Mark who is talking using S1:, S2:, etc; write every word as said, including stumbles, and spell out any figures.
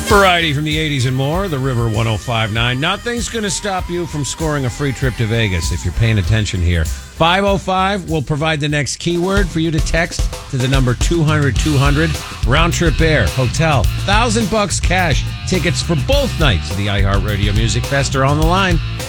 S1: Variety from the eighties and more, the River one oh five point nine. Nothing's going to stop you from scoring a free trip to Vegas if you're paying attention here. five oh five will provide the next keyword for you to text to the number two hundred two hundred. Round trip air, hotel, thousand bucks cash. Tickets for both nights of the iHeartRadio Music Fest are on the line.